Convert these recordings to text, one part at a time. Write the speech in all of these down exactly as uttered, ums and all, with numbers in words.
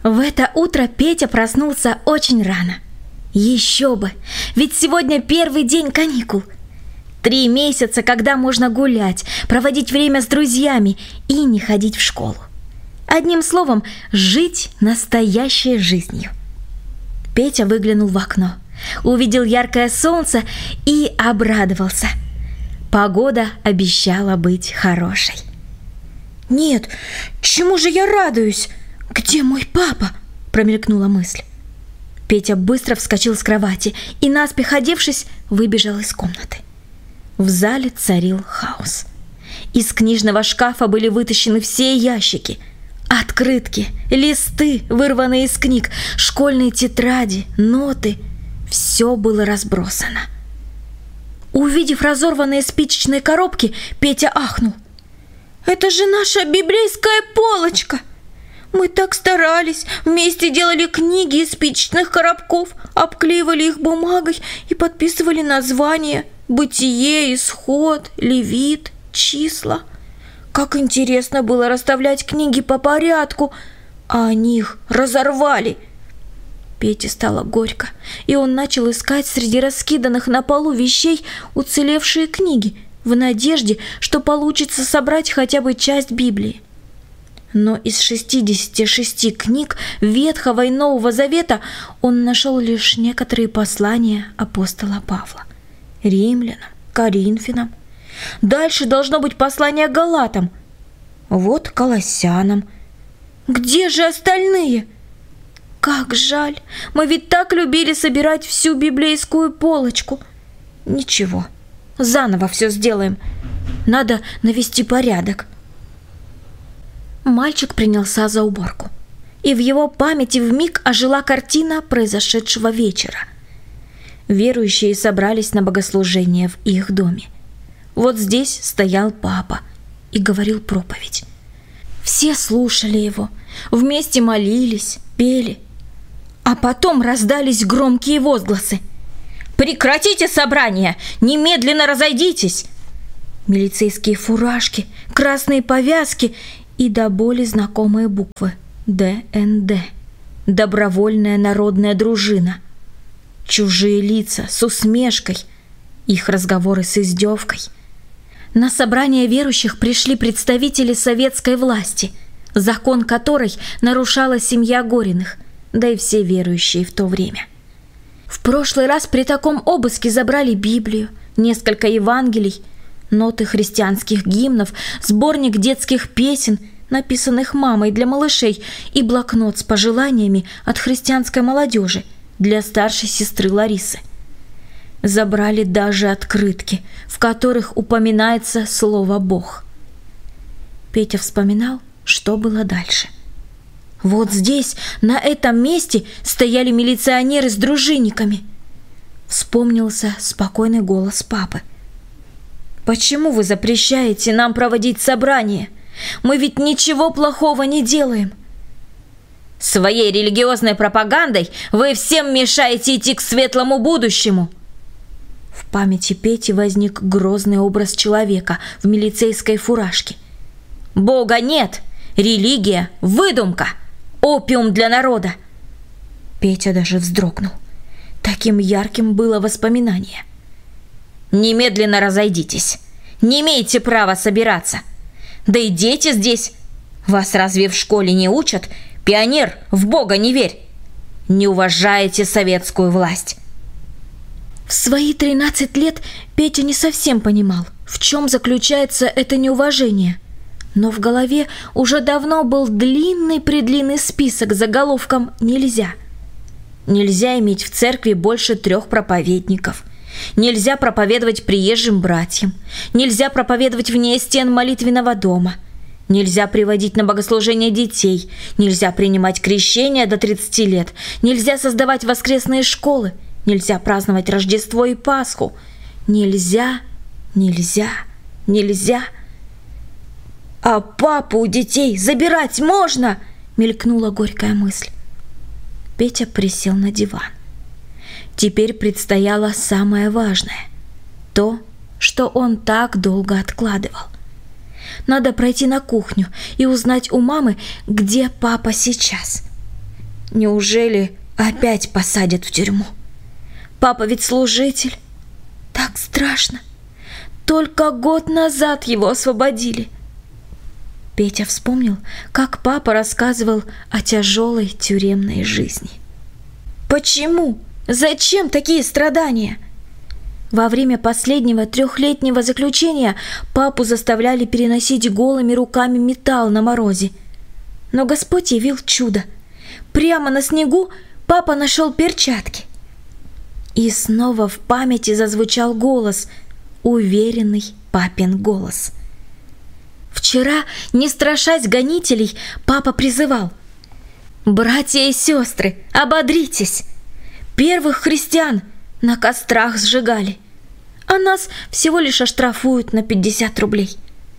В это утро Петя проснулся очень рано. Еще бы, ведь сегодня первый день каникул. Три месяца, когда можно гулять, проводить время с друзьями и не ходить в школу. Одним словом, жить настоящей жизнью. Петя выглянул в окно, увидел яркое солнце и обрадовался. Погода обещала быть хорошей. «Нет, чему же я радуюсь? Где мой папа?» – промелькнула мысль. Петя быстро вскочил с кровати и, наспех одевшись, выбежал из комнаты. В зале царил хаос. Из книжного шкафа были вытащены все ящики. Открытки, листы, вырванные из книг, школьные тетради, ноты – все было разбросано. Увидев разорванные спичечные коробки, Петя ахнул. «Это же наша библейская полочка! Мы так старались, вместе делали книги из спичечных коробков, обклеивали их бумагой и подписывали названия: Бытие, Исход, Левит, числа. Как интересно было расставлять книги по порядку, а они их разорвали!» Пете стало горько, и он начал искать среди раскиданных на полу вещей уцелевшие книги, в надежде, что получится собрать хотя бы часть Библии. Но из шестидесяти шести книг Ветхого и Нового Завета он нашел лишь некоторые послания апостола Павла. Римлянам, Коринфянам. Дальше должно быть послание Галатам. Вот Колоссянам. Где же остальные? Как жаль, мы ведь так любили собирать всю библейскую полочку. Ничего, заново все сделаем. Надо навести порядок. Мальчик принялся за уборку, и в его памяти вмиг ожила картина произошедшего вечера. Верующие собрались на богослужение в их доме. Вот здесь стоял папа и говорил проповедь. Все слушали его, вместе молились, пели. А потом раздались громкие возгласы. «Прекратите собрание! Немедленно разойдитесь!» Милицейские фуражки, красные повязки и до боли знакомые буквы Д Н Д. Добровольная народная дружина. Чужие лица с усмешкой, их разговоры с издевкой. На собрание верующих пришли представители советской власти, закон которой нарушала семья Гориных, да и все верующие в то время. В прошлый раз при таком обыске забрали Библию, несколько Евангелий, ноты христианских гимнов, сборник детских песен, написанных мамой для малышей, и блокнот с пожеланиями от христианской молодежи для старшей сестры Ларисы. Забрали даже открытки, в которых упоминается слово «Бог». Петя вспоминал, что было дальше. Вот здесь, на этом месте, стояли милиционеры с дружинниками. Вспомнился спокойный голос папы. «Почему вы запрещаете нам проводить собрание? Мы ведь ничего плохого не делаем». «Своей религиозной пропагандой вы всем мешаете идти к светлому будущему». В памяти Пети возник грозный образ человека в милицейской фуражке. «Бога нет! Религия – выдумка! Опиум для народа!» Петя даже вздрогнул. Таким ярким было воспоминание. «Немедленно разойдитесь! Не имеете права собираться! Да и дети здесь! Вас разве в школе не учат? Пионер, в Бога не верь! Не уважаете советскую власть!» В свои тринадцать лет Петя не совсем понимал, в чем заключается это неуважение. Но в голове уже давно был длинный-предлинный список с заголовком «Нельзя». Нельзя иметь в церкви больше трех проповедников. Нельзя проповедовать приезжим братьям. Нельзя проповедовать вне стен молитвенного дома. Нельзя приводить на богослужение детей. Нельзя принимать крещение до тридцати лет. Нельзя создавать воскресные школы. Нельзя праздновать Рождество и Пасху. Нельзя, нельзя, нельзя. «А папу у детей забирать можно?» — мелькнула горькая мысль. Петя присел на диван. Теперь предстояло самое важное. То, что он так долго откладывал. Надо пройти на кухню и узнать у мамы, где папа сейчас. Неужели опять посадят в тюрьму? Папа ведь служитель. Так страшно. Только год назад его освободили. Петя вспомнил, как папа рассказывал о тяжелой тюремной жизни. Почему? Зачем такие страдания? Во время последнего трехлетнего заключения папу заставляли переносить голыми руками металл на морозе. Но Господь явил чудо. Прямо на снегу папа нашел перчатки. И снова в памяти зазвучал голос, уверенный папин голос. Вчера, не страшась гонителей, папа призывал: «Братья и сестры, ободритесь! Первых христиан на кострах сжигали, а нас всего лишь оштрафуют на пятьдесят рублей».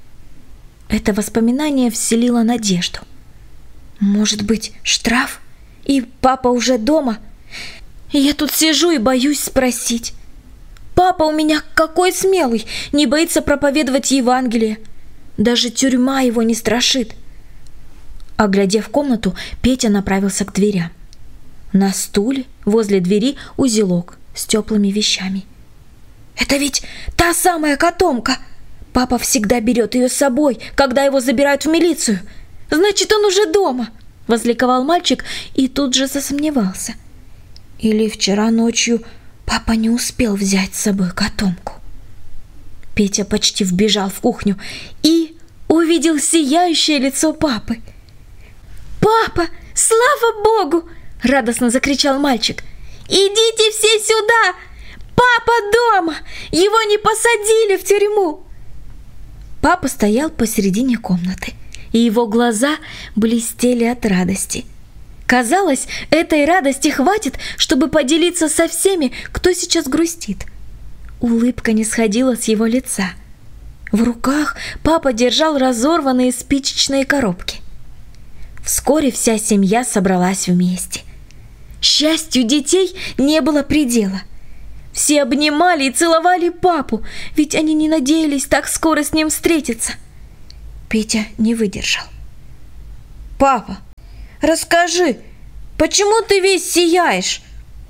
Это воспоминание вселило надежду. Может быть, штраф? И папа уже дома? Я тут сижу и боюсь спросить. Папа у меня какой смелый, не боится проповедовать Евангелие. Даже тюрьма его не страшит. Оглядев комнату, Петя направился к дверям. На стуле возле двери узелок с теплыми вещами. Это ведь та самая котомка. Папа всегда берет ее с собой, когда его забирают в милицию. Значит, он уже дома, возликовал мальчик и тут же засомневался. Или вчера ночью папа не успел взять с собой котомку? Петя почти вбежал в кухню и увидел сияющее лицо папы. «Папа, слава Богу!» — радостно закричал мальчик. «Идите все сюда! Папа дома! Его не посадили в тюрьму!» Папа стоял посередине комнаты, и его глаза блестели от радости. Казалось, этой радости хватит, чтобы поделиться со всеми, кто сейчас грустит. Улыбка не сходила с его лица. В руках папа держал разорванные спичечные коробки. Вскоре вся семья собралась вместе. Счастью детей не было предела. Все обнимали и целовали папу, ведь они не надеялись так скоро с ним встретиться. Петя не выдержал. «Папа, расскажи, почему ты весь сияешь?»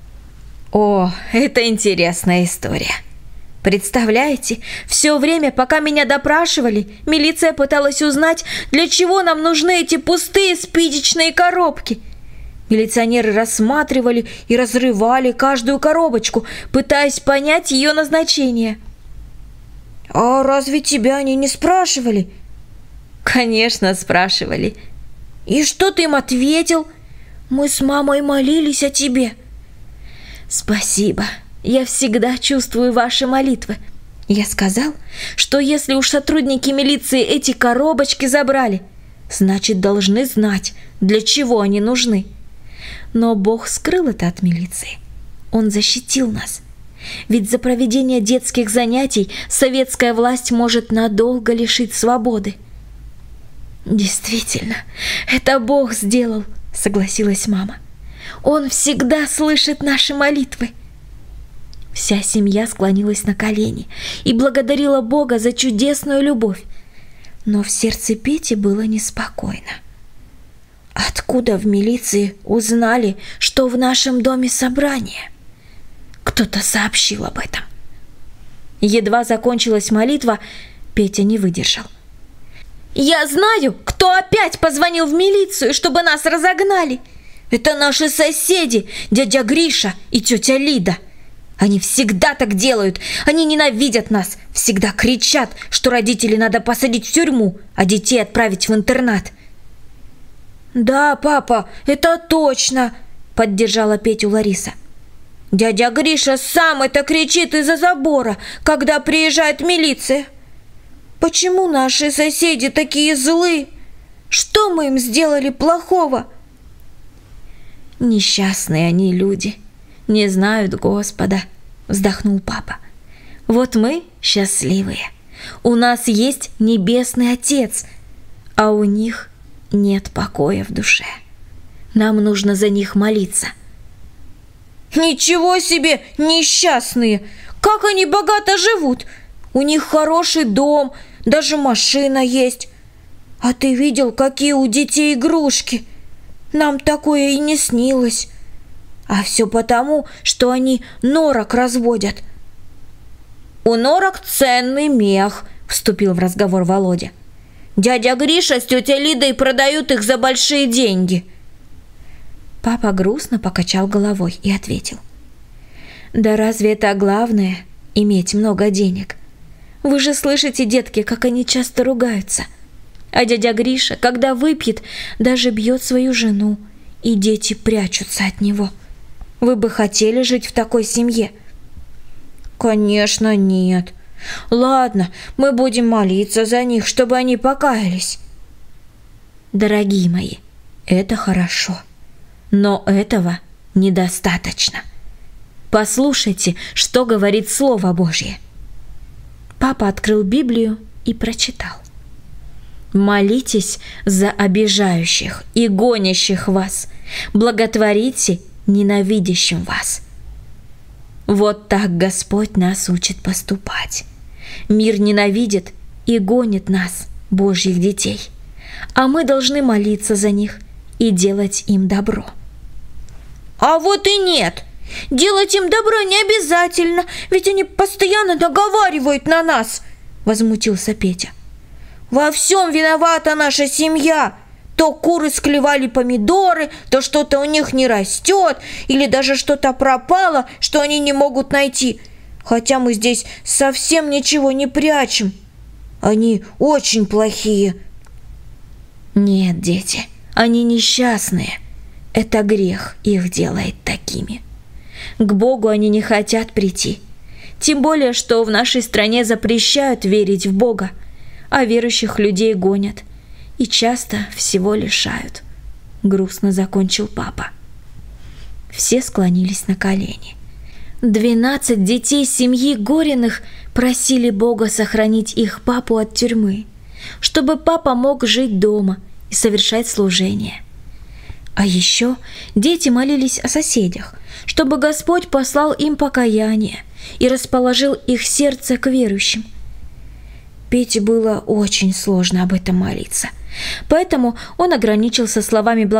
«О, это интересная история. Представляете, все время, пока меня допрашивали, милиция пыталась узнать, для чего нам нужны эти пустые спичечные коробки. Милиционеры рассматривали и разрывали каждую коробочку, пытаясь понять ее назначение». «А разве тебя они не спрашивали?» «Конечно, спрашивали». «И что ты им ответил?» «Мы с мамой молились о тебе». «Спасибо. Я всегда чувствую ваши молитвы. Я сказал, что если уж сотрудники милиции эти коробочки забрали, значит, должны знать, для чего они нужны. Но Бог скрыл это от милиции. Он защитил нас. Ведь за проведение детских занятий советская власть может надолго лишить свободы». «Действительно, это Бог сделал», — согласилась мама. «Он всегда слышит наши молитвы». Вся семья склонилась на колени и благодарила Бога за чудесную любовь. Но в сердце Пети было неспокойно. Откуда в милиции узнали, что в нашем доме собрание? Кто-то сообщил об этом. Едва закончилась молитва, Петя не выдержал. «Я знаю, кто опять позвонил в милицию, чтобы нас разогнали. Это наши соседи, дядя Гриша и тетя Лида. Они всегда так делают. Они ненавидят нас, всегда кричат, что родителей надо посадить в тюрьму, а детей отправить в интернат». «Да, папа, это точно», — поддержала Петю Лариса. «Дядя Гриша сам это кричит из-за забора, когда приезжает милиция. Почему наши соседи такие злые? Что мы им сделали плохого?» «Несчастные они люди, не знают Господа», — вздохнул папа. «Вот мы счастливые. У нас есть Небесный Отец, а у них нет покоя в душе. Нам нужно за них молиться». «Ничего себе, несчастные! Как они богато живут! У них хороший дом, даже машина есть. А ты видел, какие у детей игрушки? нам такое и не снилось. А все потому, что они норок разводят». «У норок ценный мех», — вступил в разговор Володя. «Дядя Гриша с тетей Лидой продают их за большие деньги». Папа грустно покачал головой и ответил: «Да разве это главное — иметь много денег? Вы же слышите, детки, как они часто ругаются. А дядя Гриша, когда выпьет, даже бьет свою жену, и дети прячутся от него. Вы бы хотели жить в такой семье?» «Конечно, нет. Ладно, мы будем молиться за них, чтобы они покаялись». Дорогие мои, это хорошо, но этого недостаточно. Послушайте, что говорит Слово Божье. Папа открыл Библию и прочитал: «Молитесь за обижающих и гонящих вас, благотворите ненавидящим вас». Вот так Господь нас учит поступать. Мир ненавидит и гонит нас, Божьих детей, а мы должны молиться за них и делать им добро. «А вот и нет! Делать им добро не обязательно, ведь они постоянно наговаривают на нас!» — возмутился Петя. «Во всем виновата наша семья. То куры склевали помидоры, то что-то у них не растет, или даже что-то пропало, что они не могут найти. Хотя мы здесь совсем ничего не прячем. Они очень плохие». «Нет, дети, они несчастные. Это грех их делает такими. К Богу они не хотят прийти. Тем более, что в нашей стране запрещают верить в Бога, а верующих людей гонят и часто всего лишают», — грустно закончил папа. Все склонились на колени. Двенадцать детей семьи Гориных просили Бога сохранить их папу от тюрьмы, чтобы папа мог жить дома и совершать служение. А еще дети молились о соседях, чтобы Господь послал им покаяние и расположил их сердце к верующим. Пете было очень сложно об этом молиться, поэтому он ограничился словами благодарности